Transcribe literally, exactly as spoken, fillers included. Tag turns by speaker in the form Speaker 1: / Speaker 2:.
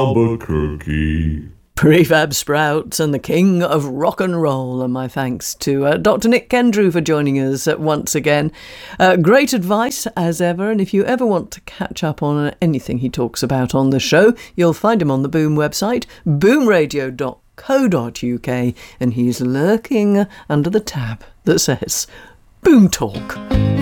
Speaker 1: Albuquerque.
Speaker 2: Prefab Sprouts and the king of rock and roll, and my thanks to uh, Doctor Nick Kendrew for joining us uh, once again. Uh, great advice as ever, and if you ever want to catch up on anything he talks about on the show, you'll find him on the Boom website, boom radio dot co dot uk, and he's lurking under the tab that says Boom Talk.